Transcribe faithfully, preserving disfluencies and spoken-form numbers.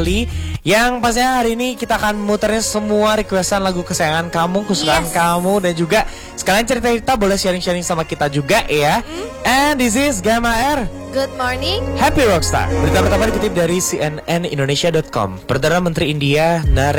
Yang pastinya hari ini kita akan muterin semua requestan lagu kesayangan kamu, kesukaan Yes. kamu, dan juga sekalian cerita-cerita boleh sharing-sharing sama kita juga ya. Mm. And this is Gamma Air. Good morning. Happy Rockstar. Berita pertama dikutip dari C N N Indonesia dot com. Perdana Menteri India Narendra